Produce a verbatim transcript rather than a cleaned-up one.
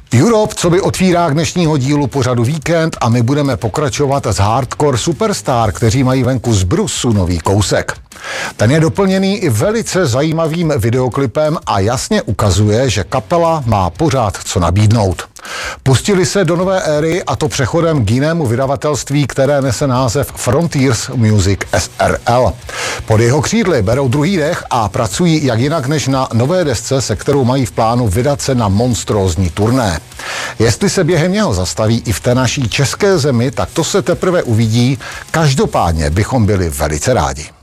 Europe, co by otvírák dnešního dílu pořadu Víkend a my budeme pokračovat s Hardcore Superstar, kteří mají venku z Brusu nový kousek. Ten je doplněný i velice zajímavým videoklipem a jasně ukazuje, že kapela má pořád co nabídnout. Pustili se do nové éry a to přechodem k jinému vydavatelství, které nese název Frontiers Music S R L. Pod jeho křídly berou druhý dech a pracují jak jinak než na nové desce, se kterou mají v plánu vydat se na monstrózní turné. Jestli se během něho zastaví i v té naší české zemi, tak to se teprve uvidí. Každopádně bychom byli velice rádi.